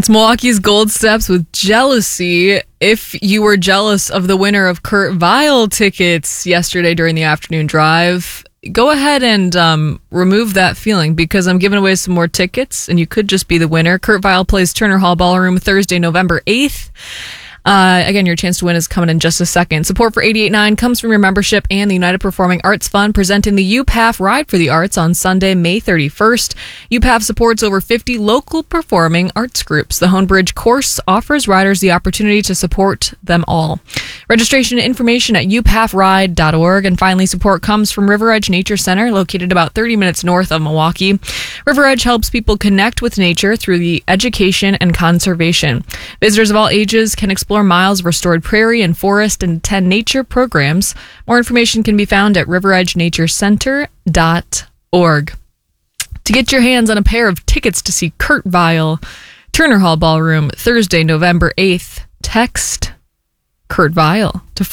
It's Milwaukee's Gold Steps with Jealousy. If you were jealous of the winner of Kurt Vile tickets yesterday during the afternoon drive, go ahead and remove that feeling, because I'm giving away some more tickets and you could just be the winner. Kurt Vile plays Turner Hall Ballroom Thursday, November 8th. Again, your chance to win is coming in just a second. Support for 88.9 comes from your membership and the United Performing Arts Fund, presenting the UPAF Ride for the Arts on Sunday, May 31st. UPAF supports over 50 local performing arts groups. The Honebridge course offers riders the opportunity to support them all. Registration and information at upafride.org. And finally, support comes from River Edge Nature Center, located about 30 minutes north of Milwaukee. River Edge helps people connect with nature through the education and conservation. Visitors of all ages can explore miles of restored prairie and forest and attend nature programs. More information can be found at riveredgenaturecenter.org. To get your hands on a pair of tickets to see Kurt Vile, Turner Hall Ballroom, Thursday, November 8th, text Kurt Vile to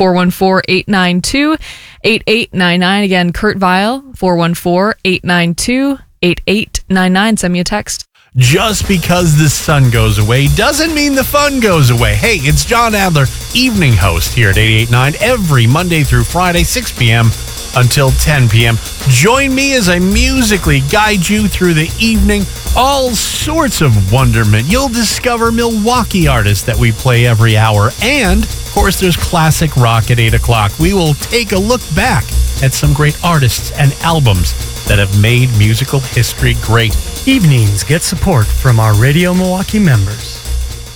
414-892-8899. Again, Kurt Vile, 414-892-8899. Send me a text. Just because the sun goes away doesn't mean the fun goes away. Hey, it's John Adler, evening host here at 88.9 every Monday through Friday, 6 p.m. until 10 p.m. Join me as I musically guide you through the evening. All sorts of wonderment. You'll discover Milwaukee artists that we play every hour. And, of course, there's classic rock at 8 o'clock. We will take a look back at some great artists and albums that have made musical history great. Evenings get support from our Radio Milwaukee members.